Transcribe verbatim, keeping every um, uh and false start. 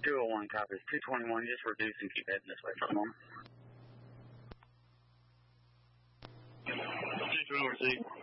two oh one copies. two twenty-one, just reduce and keep heading this way for a moment. Central Overseas.